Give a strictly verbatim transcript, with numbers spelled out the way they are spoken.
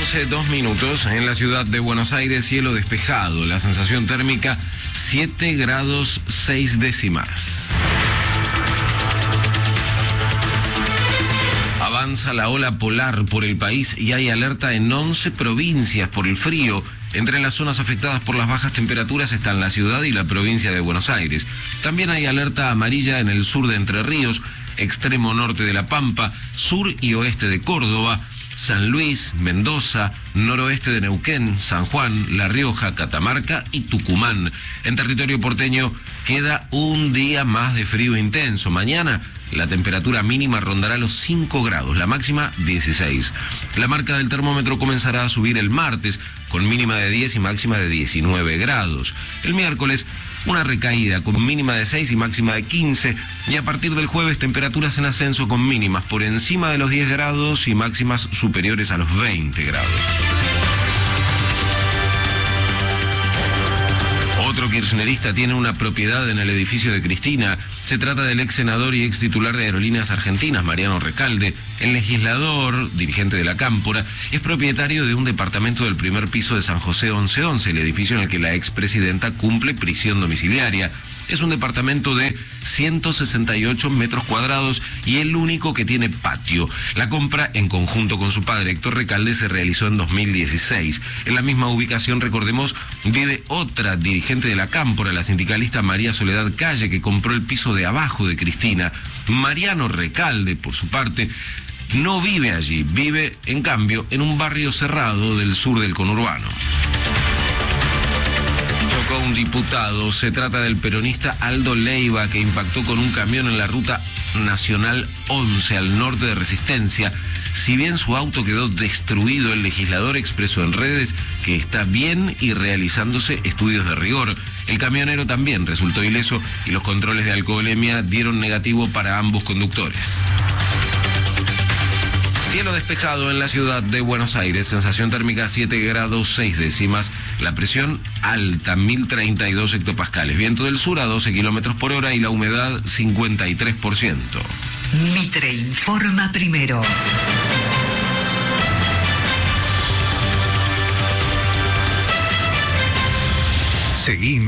once, dos minutos. En la ciudad de Buenos Aires, cielo despejado. La sensación térmica siete grados seis décimas. Avanza la ola polar por el país y hay alerta en once provincias por el frío. Entre las zonas afectadas por las bajas temperaturas están la ciudad y la provincia de Buenos Aires. También hay alerta amarilla en el sur de Entre Ríos, extremo norte de La Pampa, sur y oeste de Córdoba, San Luis, Mendoza, noroeste de Neuquén, San Juan, La Rioja, Catamarca y Tucumán. En territorio porteño queda un día más de frío intenso. Mañana la temperatura mínima rondará los cinco grados, la máxima dieciséis. La marca del termómetro comenzará a subir el martes, con mínima de diez y máxima de diecinueve grados. El miércoles, una recaída con mínima de seis y máxima de quince, y a partir del jueves temperaturas en ascenso con mínimas por encima de los diez grados y máximas superiores a los veinte grados. Otro kirchnerista tiene una propiedad en el edificio de Cristina. Se trata del ex senador y ex titular de Aerolíneas Argentinas, Mariano Recalde. El legislador, dirigente de la Cámpora, es propietario de un departamento del primer piso de San José once once, el edificio en el que la expresidenta cumple prisión domiciliaria. Es un departamento de ciento sesenta y ocho metros cuadrados y el único que tiene patio. La compra, en conjunto con su padre Héctor Recalde, se realizó en dos mil dieciséis. En la misma ubicación, recordemos, vive otra dirigente de la Cámpora, la sindicalista María Soledad Calle, que compró el piso de abajo de Cristina. Mariano Recalde, por su parte, no vive allí, vive, en cambio, en un barrio cerrado del sur del conurbano. Chocó un diputado. Se trata del peronista Aldo Leiva, que impactó con un camión en la ruta nacional once al norte de Resistencia. Si bien su auto quedó destruido, el legislador expresó en redes que está bien y realizándose estudios de rigor. El camionero también resultó ileso y los controles de alcoholemia dieron negativo para ambos conductores. Cielo despejado en la ciudad de Buenos Aires, sensación térmica siete grados seis décimas, la presión alta, mil treinta y dos hectopascales, viento del sur a doce kilómetros por hora y la humedad cincuenta y tres por ciento. Mitre informa primero. Seguimos.